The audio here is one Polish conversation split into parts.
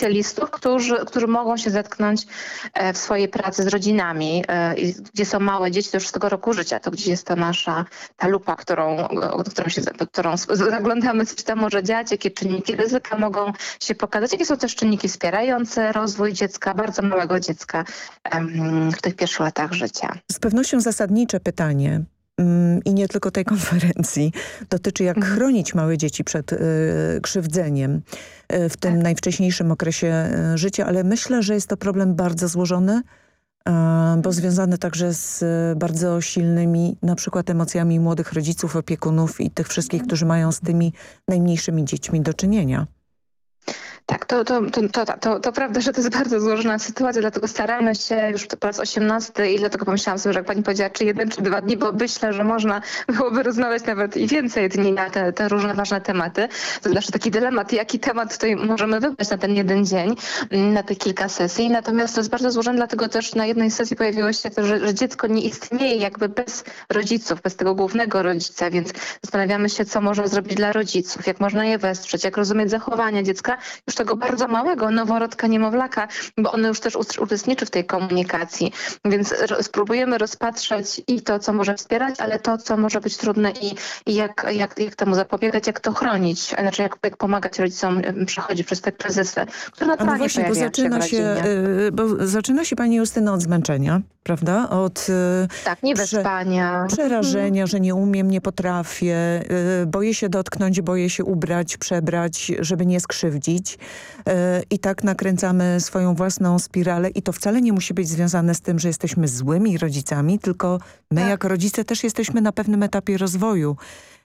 specjalistów, którzy mogą się zetknąć w swojej pracy z rodzinami, gdzie są małe dzieci do 6 roku życia. To gdzieś jest ta nasza ta lupa, którą zaglądamy, co się tam może dziać, jakie czynniki ryzyka mogą się pokazać, jakie są też czynniki wspierające rozwój dziecka, bardzo małego dziecka w tych pierwszych latach życia. Z pewnością zasadnicze pytanie i nie tylko tej konferencji dotyczy, jak chronić małe dzieci przed krzywdzeniem w tym najwcześniejszym okresie życia, ale myślę, że jest to problem bardzo złożony, bo związany także z bardzo silnymi na przykład emocjami młodych rodziców, opiekunów i tych wszystkich, którzy mają z tymi najmniejszymi dziećmi do czynienia. Tak, to prawda, że to jest bardzo złożona sytuacja, dlatego staramy się już po raz 18 i dlatego pomyślałam sobie, że jak pani powiedziała, czy 1 czy 2 dni, bo myślę, że można byłoby rozmawiać nawet i więcej dni na te różne ważne tematy. To zawsze taki dylemat, jaki temat tutaj możemy wybrać na ten jeden dzień, na te kilka sesji. Natomiast to jest bardzo złożone, dlatego też na jednej sesji pojawiło się to, że dziecko nie istnieje jakby bez rodziców, bez tego głównego rodzica, więc zastanawiamy się, co można zrobić dla rodziców, jak można je wesprzeć, jak rozumieć zachowania dziecka, już tego bardzo małego noworodka, niemowlaka, bo ono już też uczestniczy w tej komunikacji. Więc spróbujemy rozpatrzeć i to, co może wspierać, ale to, co może być trudne i jak temu zapobiegać, jak to chronić, znaczy jak pomagać rodzicom przechodzić przez te kryzysy, które naturalnie właśnie, bo zaczyna się pani Justyna od zmęczenia, prawda? Od niewyspania. Przerażenia, że nie umiem, nie potrafię, boję się dotknąć, boję się ubrać, przebrać, żeby nie skrzywdzić. I tak nakręcamy swoją własną spiralę i to wcale nie musi być związane z tym, że jesteśmy złymi rodzicami, tylko my jako rodzice też jesteśmy na pewnym etapie rozwoju.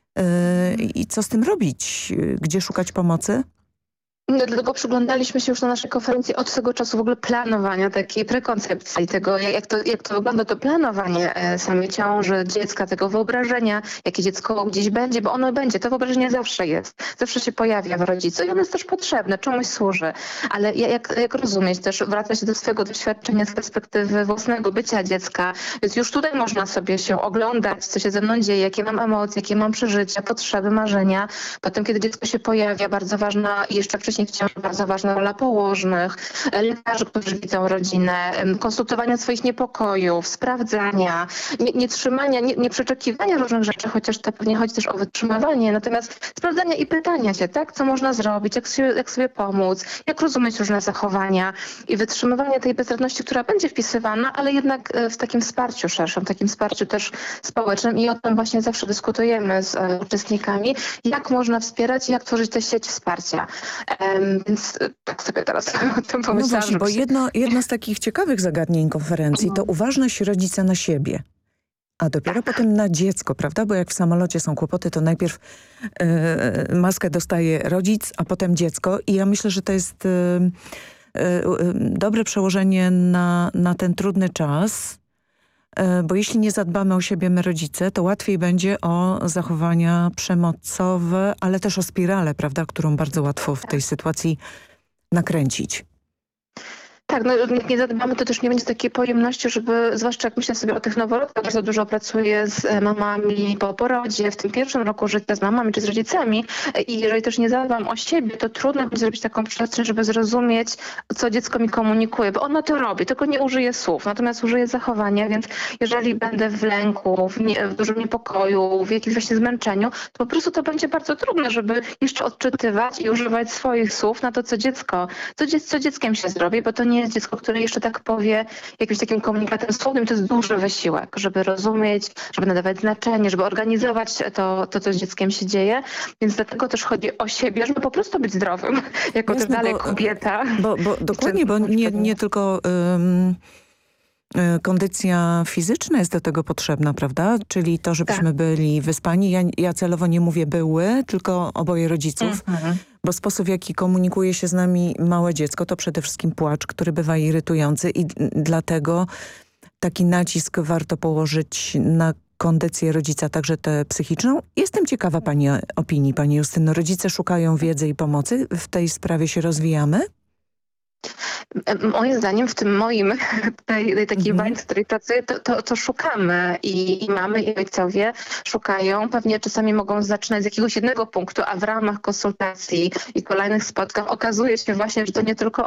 I co z tym robić? Gdzie szukać pomocy? Dlatego przyglądaliśmy się już na naszej konferencji od tego czasu w ogóle planowania, takiej prekoncepcji tego, jak to wygląda to planowanie samej ciąży, dziecka, tego wyobrażenia, jakie dziecko gdzieś będzie, bo ono będzie, to wyobrażenie zawsze jest, zawsze się pojawia w rodzicu i ono jest też potrzebne, czemuś służy, ale jak rozumieć też, wraca się do swojego doświadczenia z perspektywy własnego bycia dziecka, więc już tutaj można sobie się oglądać, co się ze mną dzieje, jakie mam emocje, jakie mam przeżycia, potrzeby, marzenia. Potem, kiedy dziecko się pojawia, bardzo ważna i jeszcze wcześniej wciąż bardzo ważna rola położnych, lekarzy, którzy widzą rodzinę, konsultowania swoich niepokojów, sprawdzania, nie trzymania, nie przeczekiwania różnych rzeczy, chociaż to pewnie chodzi też o wytrzymywanie, natomiast sprawdzania i pytania się, tak, co można zrobić, jak sobie pomóc, jak rozumieć różne zachowania i wytrzymywanie tej bezradności, która będzie wpisywana, ale jednak w takim wsparciu szerszym, takim wsparciu też społecznym i o tym właśnie zawsze dyskutujemy z uczestnikami, jak można wspierać i jak tworzyć tę sieć wsparcia. Więc tak sobie teraz o tym pomyślałam. No właśnie, bo jedno z takich ciekawych zagadnień konferencji to uważność rodzica na siebie, a dopiero potem na dziecko, prawda? Bo jak w samolocie są kłopoty, to najpierw maskę dostaje rodzic, a potem dziecko i ja myślę, że to jest dobre przełożenie na ten trudny czas, bo jeśli nie zadbamy o siebie my rodzice, to łatwiej będzie o zachowania przemocowe, ale też o spiralę, prawda, którą bardzo łatwo w tej sytuacji nakręcić. Tak, no jak nie zadbamy, to też nie będzie takiej pojemności, żeby, zwłaszcza jak myślę sobie o tych noworodkach, bardzo dużo pracuję z mamami po porodzie, w tym pierwszym roku życia z mamami czy z rodzicami i jeżeli też nie zadbam o siebie, to trudno będzie zrobić taką przestrzeń, żeby zrozumieć, co dziecko mi komunikuje, bo ono to robi, tylko nie użyje słów, natomiast użyje zachowania, więc jeżeli będę w lęku, w dużym niepokoju, w jakimś właśnie zmęczeniu, to po prostu to będzie bardzo trudne, żeby jeszcze odczytywać i używać swoich słów na to, co dzieckiem się zrobi, bo to nie jest dziecko, które jeszcze tak powie jakimś takim komunikatem słownym. To jest duży wysiłek, żeby rozumieć, żeby nadawać znaczenie, żeby organizować to co z dzieckiem się dzieje. Więc dlatego też chodzi o siebie, żeby po prostu być zdrowym, jako też dalej kobieta. Bo dokładnie, bo nie tylko kondycja fizyczna jest do tego potrzebna, prawda? Czyli to, żebyśmy byli wyspani. Ja celowo nie mówię były, tylko oboje rodziców. Bo sposób, w jaki komunikuje się z nami małe dziecko, to przede wszystkim płacz, który bywa irytujący i dlatego taki nacisk warto położyć na kondycję rodzica, także tę psychiczną. Jestem ciekawa pani opinii, pani Justyno. Rodzice szukają wiedzy i pomocy. W tej sprawie się rozwijamy? Moim zdaniem w tym moim takiej bańce, w której pracuję, to szukamy i mamy i ojcowie szukają. Pewnie czasami mogą zaczynać z jakiegoś jednego punktu, a w ramach konsultacji i kolejnych spotkań okazuje się właśnie, że to nie tylko